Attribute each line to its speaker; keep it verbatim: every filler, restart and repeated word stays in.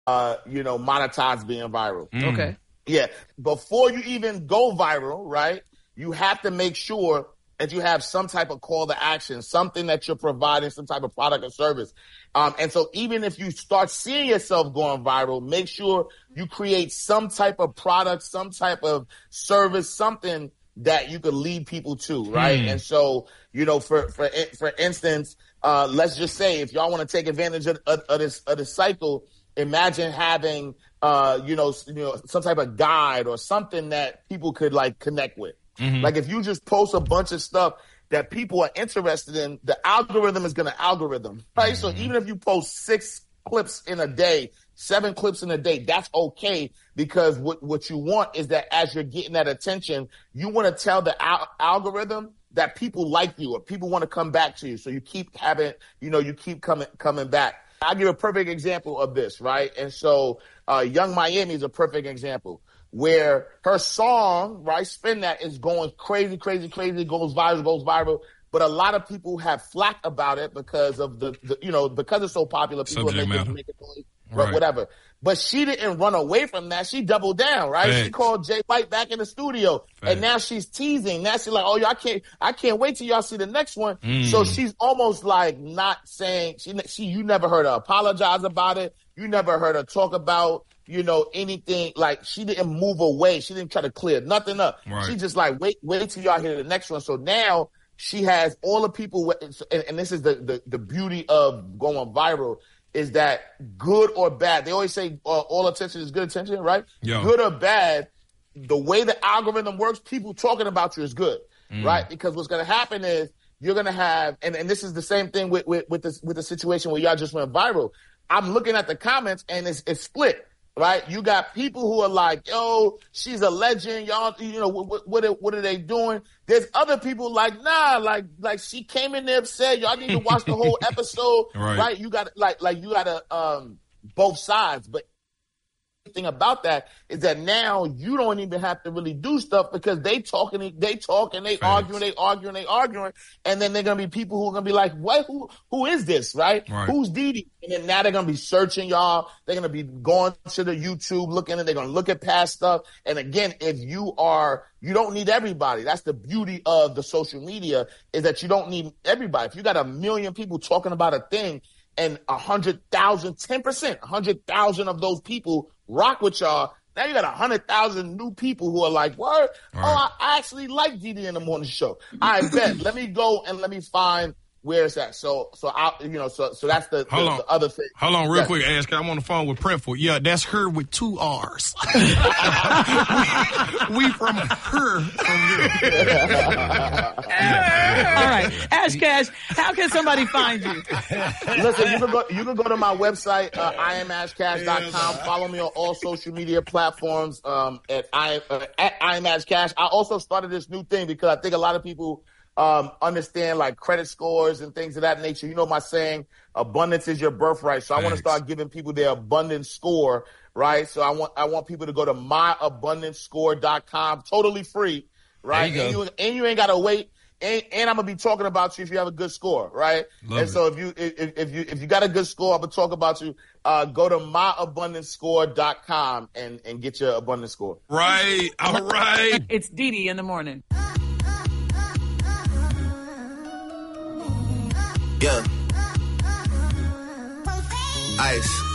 Speaker 1: uh, you know, monetize being viral.
Speaker 2: Mm.
Speaker 3: Okay.
Speaker 1: Yeah. Before you even go viral, right, you have to make sure that you have some type of call to action, something that you're providing, some type of product or service. Um, and so even if you start seeing yourself going viral, make sure you create some type of product, some type of service, something that you could lead people to, right?
Speaker 2: Hmm.
Speaker 1: And so, you know, for for for instance, uh, let's just say if y'all want to take advantage of, of, of this of this cycle, imagine having, uh, you know, you know, some type of guide or something that people could like connect with.
Speaker 2: Mm-hmm.
Speaker 1: Like if you just post a bunch of stuff that people are interested in, the algorithm is going to algorithm, right?
Speaker 2: Mm-hmm.
Speaker 1: So even if you post six clips in a day, seven clips in a day, that's okay, because what, what you want is that as you're getting that attention, you want to tell the al- algorithm that people like you or people want to come back to you. So you keep having, you know, you keep coming, coming back. I'll give a perfect example of this, right? And so uh, Young Miami is a perfect example where her song, right, Spin That, is going crazy, crazy, crazy, goes viral, goes viral. But a lot of people have flack about it because of the, the you know, because it's so popular, people
Speaker 2: Subject
Speaker 1: are making,
Speaker 2: matter.
Speaker 1: making noise,
Speaker 2: Right.
Speaker 1: whatever. But she didn't run away from that. She doubled down, right?
Speaker 2: Facts.
Speaker 1: She called Jay White back in the studio.
Speaker 2: Facts.
Speaker 1: And now she's teasing. Now she's like, oh, y'all can't, I can't wait till y'all see the next one.
Speaker 2: Mm.
Speaker 1: So she's almost like not saying, she, she, you never heard her apologize about it. You never heard her talk about, you know, anything. Like, she didn't move away. She didn't try to clear nothing up.
Speaker 2: Right.
Speaker 1: She just like, wait, wait till y'all hear the next one. So now she has all the people, and, and this is the, the, the beauty of going viral, is that good or bad. They always say uh, all attention is good attention, right?
Speaker 2: Yo.
Speaker 1: Good or bad, the way the algorithm works, people talking about you is good,
Speaker 2: Mm.
Speaker 1: right? Because what's going to happen is you're going to have, and, and this is the same thing with, with, with, this, with the situation where y'all just went viral. I'm looking at the comments and it's, it's split. Right, you got people who are like, "Yo, she's a legend." Y'all, you know, what what are, what are they doing? There's other people like, "Nah, like like she came in there upset. Y'all need to watch the whole episode."
Speaker 2: Right.
Speaker 1: Right? You got like like you got to um both sides, but the thing about that is that now you don't even have to really do stuff because they talking, they talking, they
Speaker 2: Facts.
Speaker 1: arguing, they arguing, they arguing, and then they're gonna be people who are gonna be like, "What? Who? Who is this? Right?
Speaker 2: Right.
Speaker 1: Who's Didi?" And then now they're gonna be searching y'all. They're gonna be going to the YouTube, looking, and they're gonna look at past stuff. And again, if you are, you don't need everybody. That's the beauty of the social media, is that you don't need everybody. If you got a million people talking about a thing, and a hundred thousand, ten percent, a hundred thousand of those people rock with y'all. Now you got a hundred thousand new people who are like, "What?
Speaker 2: Right.
Speaker 1: Oh, I I actually like Didi in the morning show. I bet. Let me go and let me find where it's at." So, so I, you know, so so that's the,
Speaker 2: Hold
Speaker 1: the,
Speaker 2: on.
Speaker 1: the other thing.
Speaker 2: Hold on, real
Speaker 1: Yeah.
Speaker 2: quick, Ash, 'cause I'm on the phone with Printful. Yeah, that's her with two R's. we, we from her from here.
Speaker 3: All right. Ash Cash, how can somebody find you?
Speaker 1: Listen, you can go. You can go to my website, uh, I am ash cash dot com. Follow me on all social media platforms um, at I uh, at I am Ash Cash. I also started this new thing because I think a lot of people um, understand like credit scores and things of that nature. You know my saying, abundance is your birthright. So I want to
Speaker 2: Thanks.
Speaker 1: start giving people their abundance score, right? So I want I want people to go to my abundance score dot com, totally free, right?
Speaker 4: There you go.
Speaker 1: And you and you ain't gotta wait. And, and I'm gonna be talking about you if you have a good score, right?
Speaker 2: Love
Speaker 1: and
Speaker 2: it.
Speaker 1: so if you if, if you if you got a good score, I'm gonna talk about you. Uh, go to my abundance score dot com and and get your abundance score.
Speaker 2: Right. All right.
Speaker 3: It's Didi in the morning.
Speaker 5: Yeah. Ice.